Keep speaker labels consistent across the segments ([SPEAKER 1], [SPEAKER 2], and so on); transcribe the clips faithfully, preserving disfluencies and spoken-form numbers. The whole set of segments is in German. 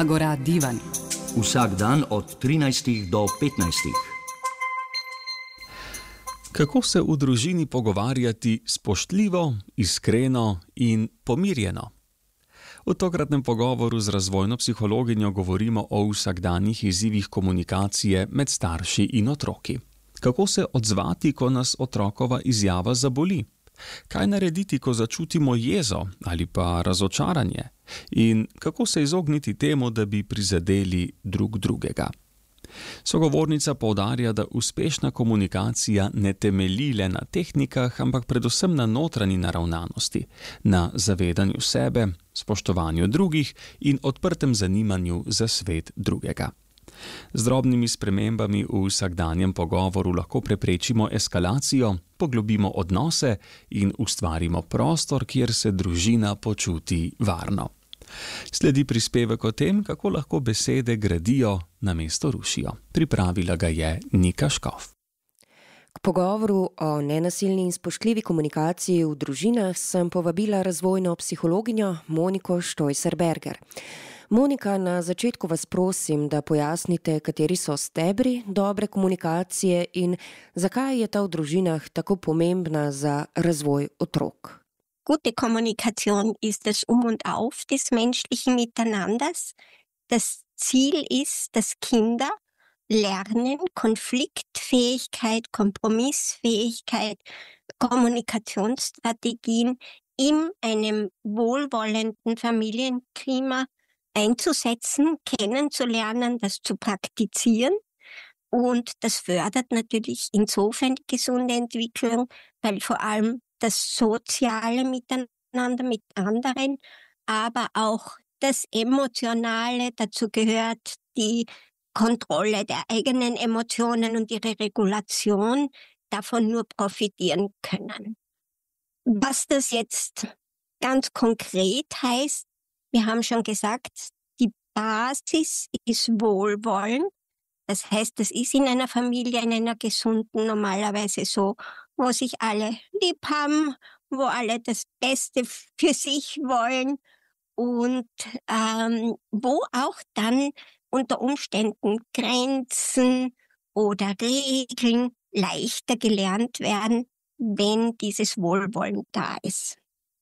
[SPEAKER 1] Agora Divan.
[SPEAKER 2] Vsak dan od trinajstih do petnajstih.
[SPEAKER 3] Kako se v družini pogovarjati spoštljivo, iskreno in pomirjeno? V tokratnem pogovoru z razvojno psihologinjo govorimo o vsakdanjih izzivih komunikacije med starši in otroki. Kako se odzvati, ko nas otrokova izjava zaboli? Kaj narediti, ko začutimo jezo ali pa razočaranje? In kako se izogniti temu, da bi prizadeli drug drugega? Sogovornica poudarja, da uspešna komunikacija ne temelji le na tehnikah, ampak predvsem na notranji naravnanosti, na zavedanju sebe, spoštovanju drugih in odprtem zanimanju za svet drugega. Z drobnimi spremembami v vsakdanjem pogovoru lahko preprečimo eskalacijo, poglobimo odnose in ustvarimo prostor, kjer se družina počuti varno. Sledi prispevek o tem, kako lahko besede gradijo, namesto rušijo. Pripravila ga je Nika Škof.
[SPEAKER 4] K pogovoru o nenasilni in spoštljivi komunikaciji v družinah sem povabila razvojno psihologinjo Moniko Štojser-Berger. Monika, na začetku vas prosim, da pojasnite, kateri so stebri dobre komunikacije in zakaj je ta v družinah tako pomembna za razvoj otrok.
[SPEAKER 5] Gute Kommunikation ist das Um und Auf des menschlichen Miteinanders. Das Ziel ist, dass Kinder lernen, Konfliktfähigkeit, Kompromissfähigkeit, Kommunikationsstrategien in einem wohlwollenden Familienklima einzusetzen, kennenzulernen, das zu praktizieren. Und das fördert natürlich insofern die gesunde Entwicklung, weil vor allem das soziale Miteinander mit anderen, aber auch das Emotionale, dazu gehört die Kontrolle der eigenen Emotionen und ihre Regulation, davon nur profitieren können. Was das jetzt ganz konkret heißt, wir haben schon gesagt, die Basis ist Wohlwollen. Das heißt, das ist in einer Familie, in einer gesunden, normalerweise so, wo sich alle lieb haben, wo alle das Beste für sich wollen und ähm, wo auch dann unter Umständen Grenzen oder Regeln leichter gelernt werden, wenn dieses Wohlwollen da ist.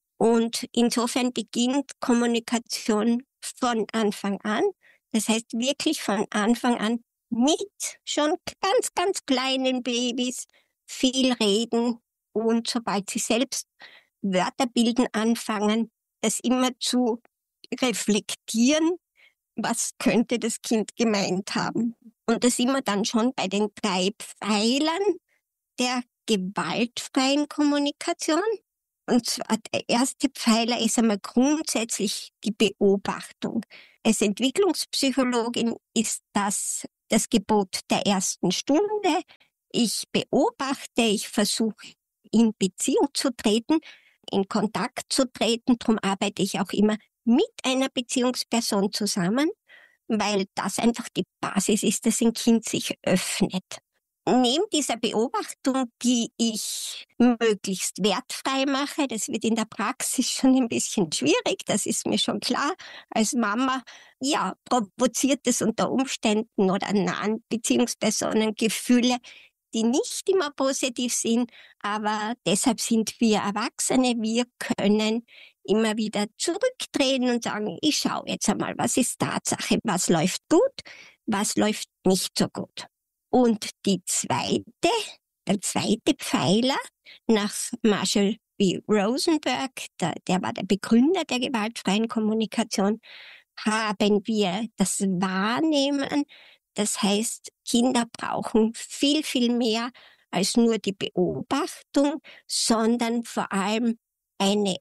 [SPEAKER 5] Und insofern beginnt Kommunikation von Anfang an. Das heißt wirklich von Anfang an mit schon ganz, ganz kleinen Babys viel reden und sobald sie selbst Wörter bilden anfangen, das immer zu reflektieren, was könnte das Kind gemeint haben. Und das immer dann schon bei den drei Pfeilern der gewaltfreien Kommunikation. Und zwar der erste Pfeiler ist einmal grundsätzlich die Beobachtung. Als Entwicklungspsychologin ist das das Gebot der ersten Stunde. Ich beobachte, ich versuche in Beziehung zu treten, in Kontakt zu treten. Darum arbeite ich auch immer mit einer Beziehungsperson zusammen, weil das einfach die Basis ist, dass ein Kind sich öffnet. Neben dieser Beobachtung, die ich möglichst wertfrei mache, das wird in der Praxis schon ein bisschen schwierig, das ist mir schon klar. Als Mama, ja, provoziert es unter Umständen oder nahen Beziehungspersonen Gefühle, die nicht immer positiv sind, aber deshalb sind wir Erwachsene, wir können immer wieder zurücktreten und sagen, ich schaue jetzt einmal, was ist Tatsache, was läuft gut, was läuft nicht so gut. Und die zweite, der zweite Pfeiler nach Marshall B. Rosenberg, der, der war der Begründer der gewaltfreien Kommunikation, haben wir das Wahrnehmen. Das heißt, Kinder brauchen viel, viel mehr als nur die Beobachtung, sondern vor allem eine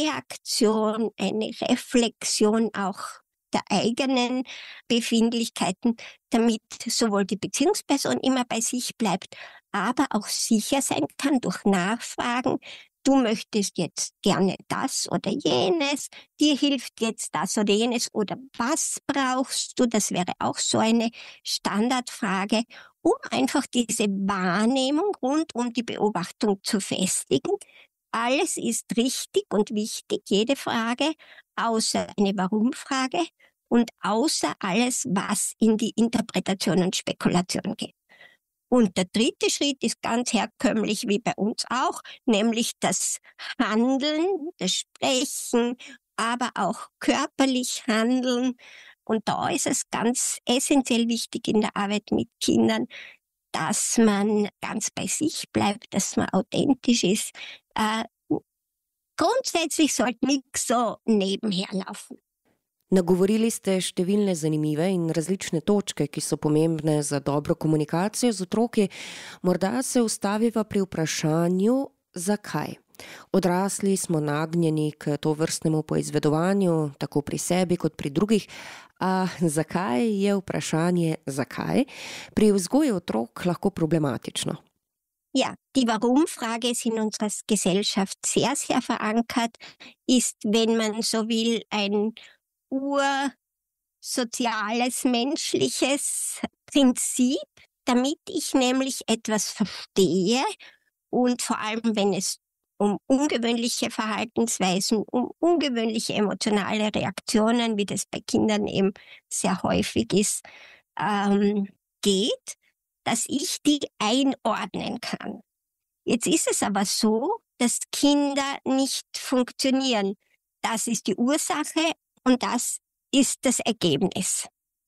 [SPEAKER 5] Reaktion, eine Reflexion auch der eigenen Befindlichkeiten, damit sowohl die Beziehungsperson immer bei sich bleibt, aber auch sicher sein kann durch Nachfragen. Du möchtest jetzt gerne das oder jenes, dir hilft jetzt das oder jenes oder was brauchst du? Das wäre auch so eine Standardfrage, um einfach diese Wahrnehmung rund um die Beobachtung zu festigen. Alles ist richtig und wichtig, jede Frage, außer eine Warum-Frage. und außer alles, was in die Interpretation und Spekulation geht. Und der dritte Schritt ist ganz herkömmlich wie bei uns auch, nämlich das Handeln, das Sprechen, aber auch körperlich Handeln. Und da ist es ganz essentiell wichtig in der Arbeit mit Kindern, dass man ganz bei sich bleibt, dass man authentisch ist. Äh, grundsätzlich sollte nichts so nebenher laufen.
[SPEAKER 4] Nagovorili ste številne zanimive in različne točke, ki so pomembne za dobro komunikacijo z otroki. Morda se ustaviva pri vprašanju, zakaj. Odrasli smo nagnjeni k tovrstnemu poizvedovanju, tako pri sebi kot pri drugih. A zakaj je vprašanje zakaj pri vzgoji otrok lahko problematično?
[SPEAKER 5] Ja, die Warum-Frage ist in unserer Gesellschaft sehr, sehr verankert, ist, wenn man so will, ein ursoziales, menschliches Prinzip, damit ich nämlich etwas verstehe und vor allem, wenn es um ungewöhnliche Verhaltensweisen, um ungewöhnliche emotionale Reaktionen, wie das bei Kindern eben sehr häufig ist, ähm, geht, dass ich die einordnen kann. Jetzt ist es aber so, dass Kinder nicht funktionieren. Das ist die Ursache und das ist das Ergebnis.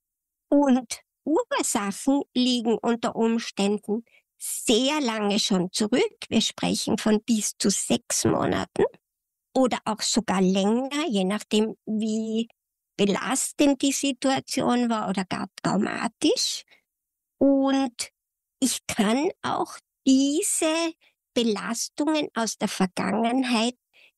[SPEAKER 5] Und Ursachen liegen unter Umständen sehr lange schon zurück. Wir sprechen von bis zu sechs Monaten oder auch sogar länger, je nachdem, wie belastend die Situation war oder gar traumatisch. Und ich kann auch diese Belastungen aus der Vergangenheit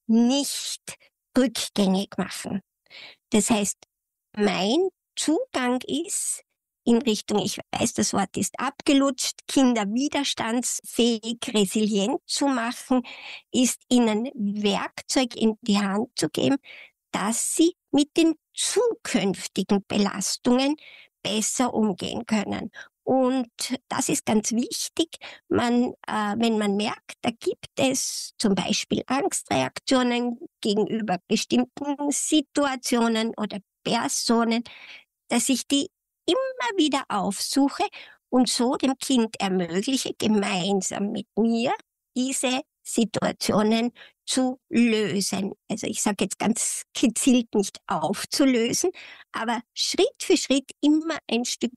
[SPEAKER 5] nicht rückgängig machen. Das heißt, mein Zugang ist in Richtung, ich weiß, das Wort ist abgelutscht, Kinder widerstandsfähig, resilient zu machen, ist ihnen Werkzeug in die Hand zu geben, dass sie mit den zukünftigen Belastungen besser umgehen können. Und das ist ganz wichtig. Man, äh, wenn man merkt, da gibt es zum Beispiel Angstreaktionen gegenüber bestimmten Situationen oder Personen, dass ich die immer wieder aufsuche und so dem Kind ermögliche, gemeinsam mit mir diese Situationen zu lösen. Also ich sage jetzt ganz gezielt nicht aufzulösen, aber Schritt für Schritt immer ein Stück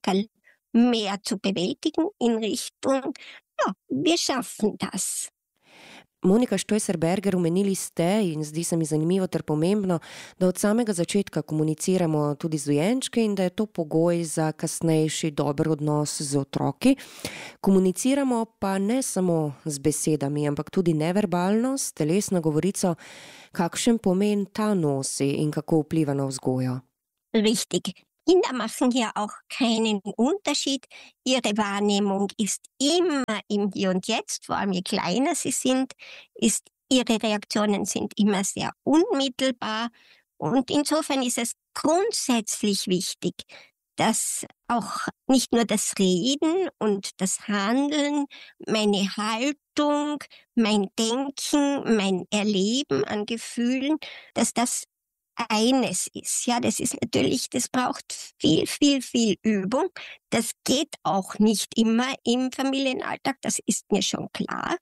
[SPEAKER 5] mehr zu bewältigen in Richtung, ja, wir schaffen das.
[SPEAKER 4] Monika Štojser-Berger, omenili ste in zdi se mi zanimivo ter pomembno, da od samega začetka komuniciramo tudi z dojenčki in da je to pogoj za kasnejši dober odnos z otroki. Komuniciramo pa ne samo z besedami, ampak tudi neverbalno, s telesno govorico. Kakšen pomen ta nosi in kako vpliva na vzgojo?
[SPEAKER 5] Richtig. Kinder machen hier auch keinen Unterschied. Ihre Wahrnehmung ist immer im Hier und Jetzt, vor allem je kleiner sie sind, ist, ihre Reaktionen sind immer sehr unmittelbar. Und insofern ist es grundsätzlich wichtig, dass auch nicht nur das Reden und das Handeln, meine Haltung, mein Denken, mein Erleben an Gefühlen, dass das eines ist. Ja, das ist natürlich, das braucht viel, viel, viel Übung. Das geht auch nicht immer im Familienalltag, das ist mir schon klar.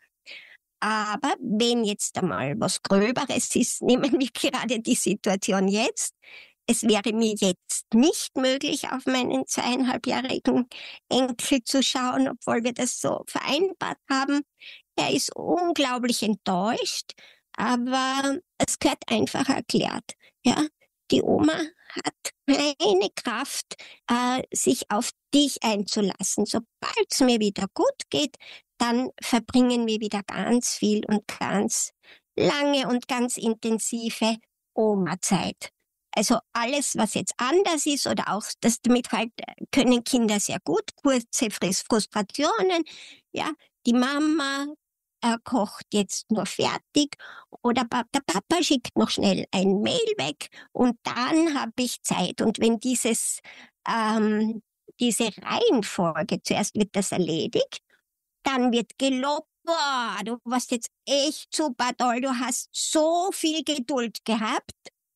[SPEAKER 5] Aber wenn jetzt einmal was Gröberes ist, nehmen wir gerade die Situation jetzt. Es wäre mir jetzt nicht möglich, auf meinen zweieinhalbjährigen Enkel zu schauen, obwohl wir das so vereinbart haben. Er ist unglaublich enttäuscht, aber es gehört einfach erklärt. Ja, die Oma hat keine Kraft, äh, sich auf dich einzulassen. Sobald es mir wieder gut geht, dann verbringen wir wieder ganz viel und ganz lange und ganz intensive Oma-Zeit. Also alles, was jetzt anders ist oder auch das damit halt können Kinder sehr gut, kurze Frustrationen, ja, die Mama er kocht jetzt nur fertig oder der Papa schickt noch schnell ein Mail weg und dann habe ich Zeit. Und wenn dieses, ähm, diese Reihenfolge, zuerst wird das erledigt, dann wird gelobt, boah, du warst jetzt echt super toll, du hast so viel Geduld gehabt,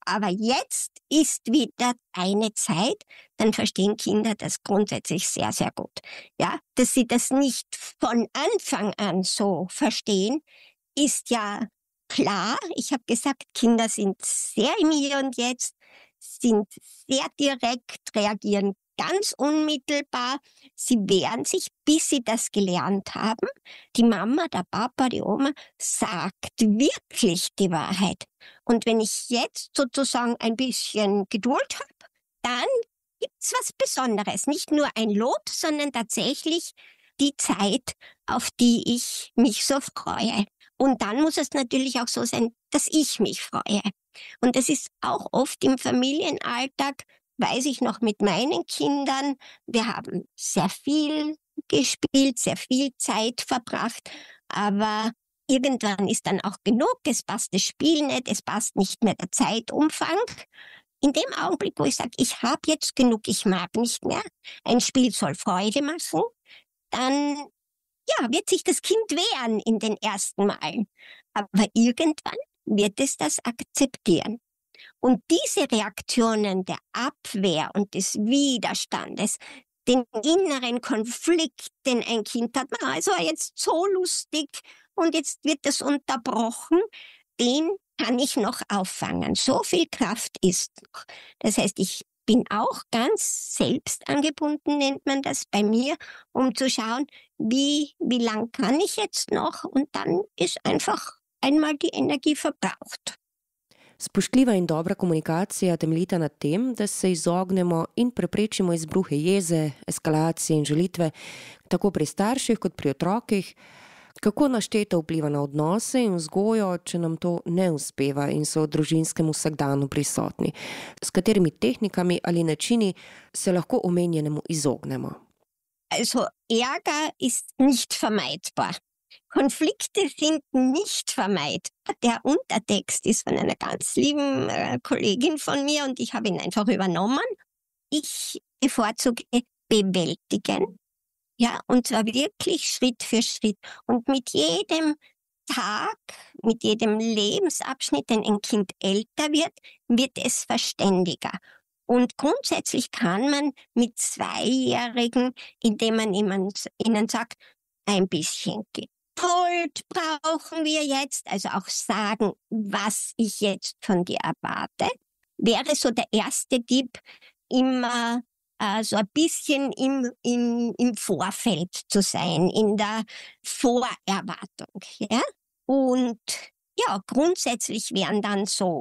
[SPEAKER 5] aber jetzt ist wieder eine Zeit, dann verstehen Kinder das grundsätzlich sehr, sehr gut. Ja, dass sie das nicht von Anfang an so verstehen, ist ja klar. Ich habe gesagt, Kinder sind sehr im Hier und Jetzt, sind sehr direkt, reagieren ganz unmittelbar. Sie wehren sich, bis sie das gelernt haben. Die Mama, der Papa, die Oma sagt wirklich die Wahrheit. Und wenn ich jetzt sozusagen ein bisschen Geduld habe, dann gibt's was Besonderes. Nicht nur ein Lob, sondern tatsächlich die Zeit, auf die ich mich so freue. Und dann muss es natürlich auch so sein, dass ich mich freue. Und das ist auch oft im Familienalltag, weiß ich noch mit meinen Kindern, wir haben sehr viel gespielt, sehr viel Zeit verbracht, aber irgendwann ist dann auch genug, es passt das Spiel nicht, es passt nicht mehr der Zeitumfang. In dem Augenblick, wo ich sage, ich habe jetzt genug, ich mag nicht mehr, ein Spiel soll Freude machen, dann ja, wird sich das Kind wehren in den ersten Malen. Aber irgendwann wird es das akzeptieren. Und diese Reaktionen der Abwehr und des Widerstandes, den inneren Konflikt, den ein Kind hat, ah, es war jetzt so lustig und jetzt wird das unterbrochen, den kann ich noch auffangen. So viel Kraft ist noch. Das heißt, ich bin auch ganz selbstangebunden, nennt man das bei mir, um zu schauen, wie, wie lang kann ich jetzt noch, und dann ist einfach einmal die Energie verbraucht.
[SPEAKER 4] Spoštljiva in dobra komunikacija temeljita na tem, da se izognemo in preprečimo izbruhe jeze, eskalacije in žalitve, tako pri starših kot pri otrokih. Kako našteto vpliva na odnose in vzgojo, če nam to ne uspeva in so v družinskem vsakdanu prisotni? S katerimi tehnikami ali načini se lahko omenjenemu izognemo?
[SPEAKER 5] Also Ärger ist nicht vermeidbar. Konflikte sind nicht vermeidbar. Der Untertext ist von einer ganz lieben äh, Kollegin von mir und ich habe ihn einfach übernommen. Ich bevorzuge bewältigen. Ja, und zwar wirklich Schritt für Schritt. Und mit jedem Tag, mit jedem Lebensabschnitt, den ein Kind älter wird, wird es verständiger. Und grundsätzlich kann man mit Zweijährigen, indem man ihnen sagt, ein bisschen Geduld brauchen wir jetzt, also auch sagen, was ich jetzt von dir erwarte, wäre so der erste Tipp, immer äh, so ein bisschen im, im, im Vorfeld zu sein, in der Vorerwartung. Ja? Und ja, grundsätzlich wären dann so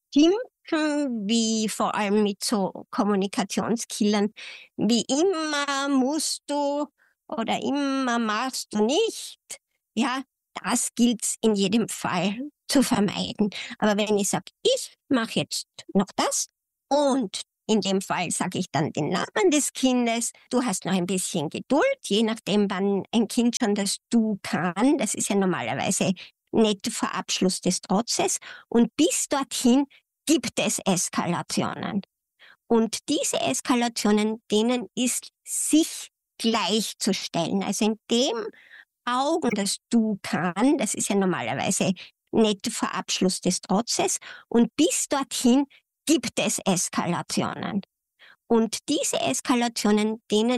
[SPEAKER 5] Stimmen, wie vor allem mit so Kommunikationskillern, wie immer musst du oder immer machst du nicht. Ja, das gilt in jedem Fall zu vermeiden. Aber wenn ich sage, ich mache jetzt noch das und in dem Fall sage ich dann den Namen des Kindes, du hast noch ein bisschen Geduld, je nachdem, wann ein Kind schon das Du kann, das ist ja normalerweise nicht vor Abschluss des Trotzes, und bis dorthin gibt es Eskalationen. Und diese Eskalationen, denen ist sich gleichzustellen. Also in dem Augen, das Du kann, das ist ja normalerweise nicht vor Abschluss des Trotzes, und bis dorthin gibt es Eskalationen. Und diese Eskalationen, denen